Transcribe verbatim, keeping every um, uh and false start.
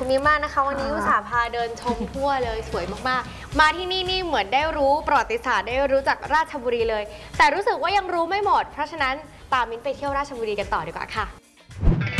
คุณมิ้มมากนะคะวันนี้อุตส่าห์พาเดินชมทั่วเลยสวยมากๆมาที่นี่นี่เหมือนได้รู้ประวัติศาสตร์ได้รู้จักราชบุรีเลยแต่รู้สึกว่ายังรู้ไม่หมดเพราะฉะนั้นตามมิ้นไปเที่ยวราชบุรีกันต่อดีกว่าค่ะ